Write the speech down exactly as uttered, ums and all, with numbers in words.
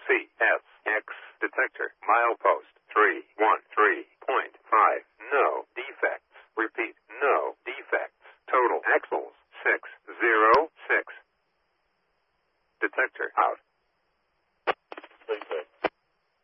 C S X detector milepost three one three point five. No defects. Repeat, no defects. Total axles six zero six. Detector out.